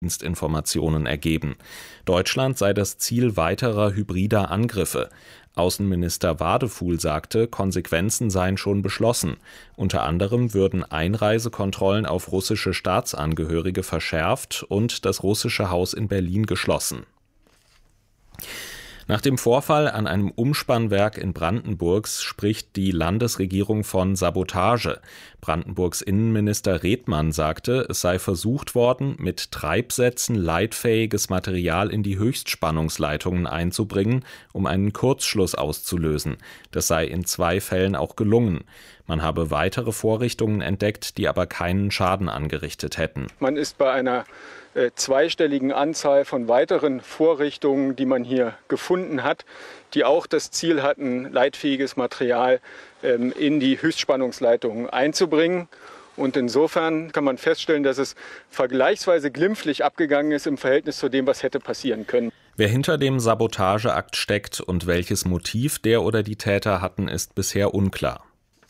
Dienstinformationen ergeben. Deutschland sei das Ziel weiterer hybrider Angriffe. Außenminister Wadefuhl sagte, Konsequenzen seien schon beschlossen. Unter anderem würden Einreisekontrollen auf russische Staatsangehörige verschärft und das russische Haus in Berlin geschlossen. Nach dem Vorfall an einem Umspannwerk in Brandenburg spricht die Landesregierung von Sabotage. Brandenburgs Innenminister Redmann sagte, es sei versucht worden, mit Treibsätzen leitfähiges Material in die Höchstspannungsleitungen einzubringen, um einen Kurzschluss auszulösen. Das sei in 2 Fällen auch gelungen. Man habe weitere Vorrichtungen entdeckt, die aber keinen Schaden angerichtet hätten. Man ist bei einer zweistelligen Anzahl von weiteren Vorrichtungen, die man hier gefunden hat, die auch das Ziel hatten, leitfähiges Material in die Höchstspannungsleitungen einzubringen. Und insofern kann man feststellen, dass es vergleichsweise glimpflich abgegangen ist im Verhältnis zu dem, was hätte passieren können. Wer hinter dem Sabotageakt steckt und welches Motiv der oder die Täter hatten, ist bisher unklar.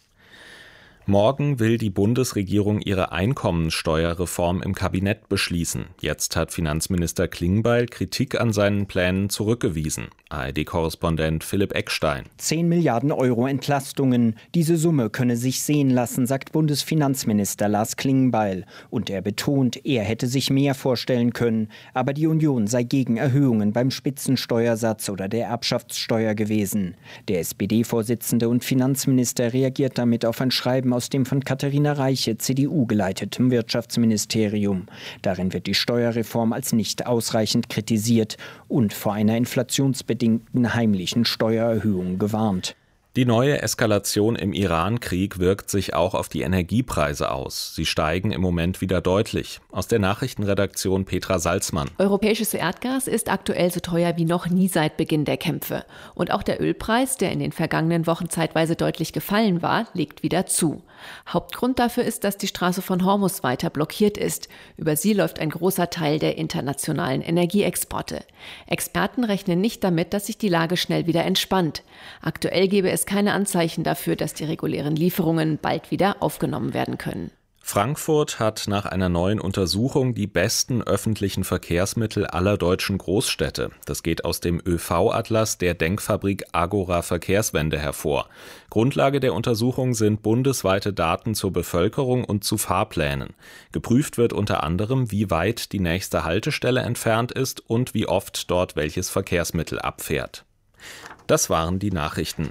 Morgen will die Bundesregierung ihre Einkommensteuerreform im Kabinett beschließen. Jetzt hat Finanzminister Klingbeil Kritik an seinen Plänen zurückgewiesen. ARD-Korrespondent Philipp Eckstein. 10 Milliarden Euro Entlastungen. Diese Summe könne sich sehen lassen, sagt Bundesfinanzminister Lars Klingbeil. Und er betont, er hätte sich mehr vorstellen können. Aber die Union sei gegen Erhöhungen beim Spitzensteuersatz oder der Erbschaftssteuer gewesen. Der SPD-Vorsitzende und Finanzminister reagiert damit auf ein Schreiben aus dem von Katharina Reiche, CDU geleiteten Wirtschaftsministerium. Darin wird die Steuerreform als nicht ausreichend kritisiert und vor einer inflationsbedingten heimlichen Steuererhöhung gewarnt. Die neue Eskalation im Iran-Krieg wirkt sich auch auf die Energiepreise aus. Sie steigen im Moment wieder deutlich. Aus der Nachrichtenredaktion Petra Salzmann. Europäisches Erdgas ist aktuell so teuer wie noch nie seit Beginn der Kämpfe. Und auch der Ölpreis, der in den vergangenen Wochen zeitweise deutlich gefallen war, legt wieder zu. Hauptgrund dafür ist, dass die Straße von Hormuz weiter blockiert ist. Über sie läuft ein großer Teil der internationalen Energieexporte. Experten rechnen nicht damit, dass sich die Lage schnell wieder entspannt. Aktuell gebe es keine Anzeichen dafür, dass die regulären Lieferungen bald wieder aufgenommen werden können. Frankfurt hat nach einer neuen Untersuchung die besten öffentlichen Verkehrsmittel aller deutschen Großstädte. Das geht aus dem ÖV-Atlas der Denkfabrik Agora Verkehrswende hervor. Grundlage der Untersuchung sind bundesweite Daten zur Bevölkerung und zu Fahrplänen. Geprüft wird unter anderem, wie weit die nächste Haltestelle entfernt ist und wie oft dort welches Verkehrsmittel abfährt. Das waren die Nachrichten.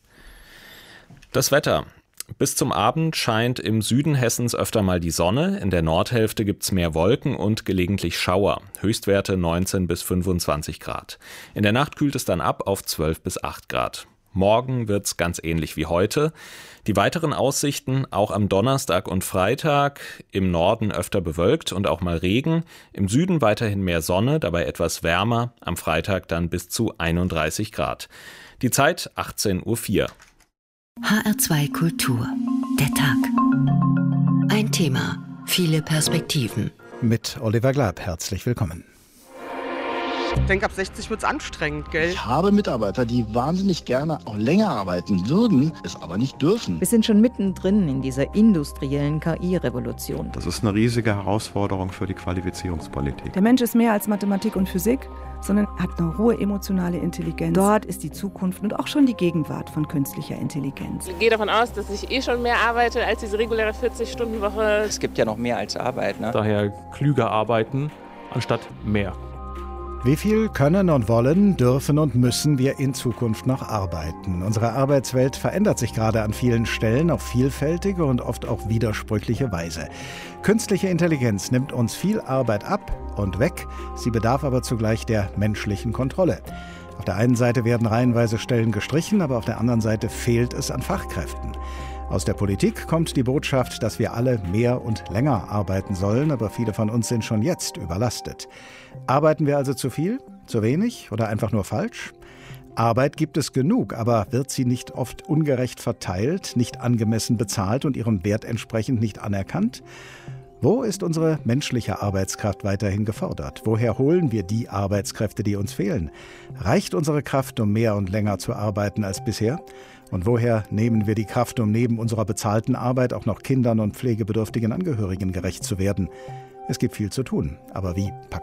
Das Wetter. Bis zum Abend scheint im Süden Hessens öfter mal die Sonne, in der Nordhälfte gibt's mehr Wolken und gelegentlich Schauer, Höchstwerte 19 bis 25 Grad. In der Nacht kühlt es dann ab auf 12 bis 8 Grad. Morgen wird's ganz ähnlich wie heute. Die weiteren Aussichten auch am Donnerstag und Freitag, im Norden öfter bewölkt und auch mal Regen, im Süden weiterhin mehr Sonne, dabei etwas wärmer, am Freitag dann bis zu 31 Grad. Die Zeit 18:04 Uhr. HR2 Kultur. Der Tag. Ein Thema, viele Perspektiven. Mit Oliver Glab, herzlich willkommen. Ich denke, ab 60 wird es anstrengend, gell? Ich habe Mitarbeiter, die wahnsinnig gerne auch länger arbeiten würden, es aber nicht dürfen. Wir sind schon mittendrin in dieser industriellen KI-Revolution. Das ist eine riesige Herausforderung für die Qualifizierungspolitik. Der Mensch ist mehr als Mathematik und Physik, sondern hat eine hohe emotionale Intelligenz. Dort ist die Zukunft und auch schon die Gegenwart von künstlicher Intelligenz. Ich gehe davon aus, dass ich schon mehr arbeite als diese reguläre 40-Stunden-Woche. Es gibt ja noch mehr als Arbeit, ne? Daher klüger arbeiten anstatt mehr. Wie viel können und wollen, dürfen und müssen wir in Zukunft noch arbeiten? Unsere Arbeitswelt verändert sich gerade an vielen Stellen auf vielfältige und oft auch widersprüchliche Weise. Künstliche Intelligenz nimmt uns viel Arbeit ab und weg, sie bedarf aber zugleich der menschlichen Kontrolle. Auf der einen Seite werden reihenweise Stellen gestrichen, aber auf der anderen Seite fehlt es an Fachkräften. Aus der Politik kommt die Botschaft, dass wir alle mehr und länger arbeiten sollen, aber viele von uns sind schon jetzt überlastet. Arbeiten wir also zu viel, zu wenig oder einfach nur falsch? Arbeit gibt es genug, aber wird sie nicht oft ungerecht verteilt, nicht angemessen bezahlt und ihrem Wert entsprechend nicht anerkannt? Wo ist unsere menschliche Arbeitskraft weiterhin gefordert? Woher holen wir die Arbeitskräfte, die uns fehlen? Reicht unsere Kraft, um mehr und länger zu arbeiten als bisher? Und woher nehmen wir die Kraft, um neben unserer bezahlten Arbeit auch noch Kindern und pflegebedürftigen Angehörigen gerecht zu werden? Es gibt viel zu tun, aber wie packen